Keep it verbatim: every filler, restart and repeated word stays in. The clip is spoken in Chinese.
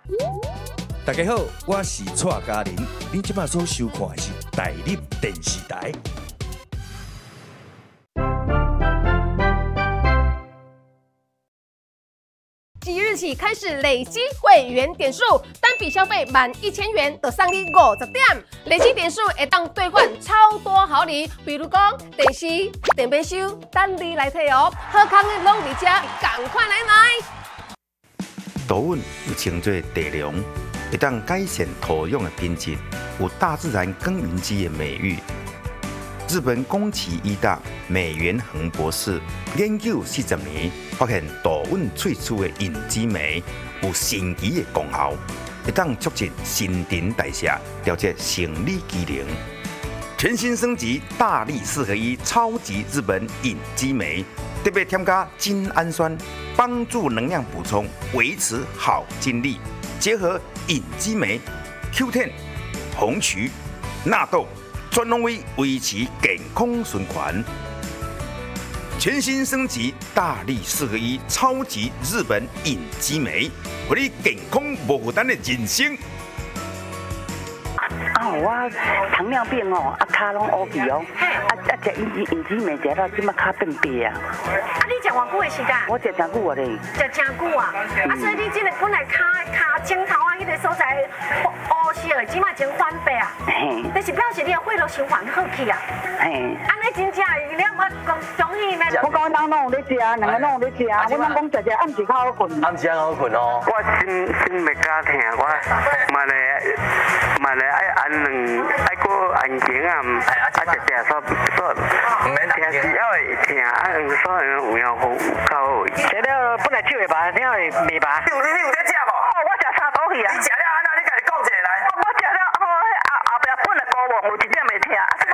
大家好，我是蔡嘉玲，您即马所收看的是大立电视台。 即日起开始累积会员点数，单笔消费满一千元就送你五十点，累积点数会当兑换超多好礼，比如讲电视、电冰箱，等你来摕哦。好康的拢伫遮，赶快来买！ 稻稳又称作地龙，会当改善土壤的品质，有大自然耕耘机的美誉。日本宫崎医大美元恒博士研究四十年，发现稻稳萃取的引子酶有神奇的功效，会当促进新陈代谢，调节生理机能。全新升级大力四合一超级日本引子酶，特别添加精氨酸，帮助能量补充，维持好精力。结合引子酶、Q 十、红曲、纳豆。专拢为维持健康循环，全新升级大力四合一超级日本引子酶，让你健康无负担的人生。 啊，我糖尿病哦，啊脚拢乌皮哦，啊啊食引子引子酶食到即马脚变白啊！ 啊，你食偌久的时间？ 我食真久啊咧。 食真久啊！啊，所以你这个本来脚脚前头啊，迄个所在乌色的，即马已经翻白啊。嘿。但是表示你的血液循环好去啊。嘿。安尼真正了，我恭恭喜你。 我讲咱拢有咧食，两个拢有咧食，我咱讲食食暗时较好困。 暗时较好困哦。 我心心袂加疼，我嘛来嘛来爱安两爱过安静啊，啊食食煞煞， 唔免听是要会听，啊所有有样好较好。 食了本来手会拔，了会袂拔。 你有你有在食无？ 哦，我食三刀去啊。 你食了安怎？你家己讲一下来。 我食了后后后壁本来高无，有一点会疼，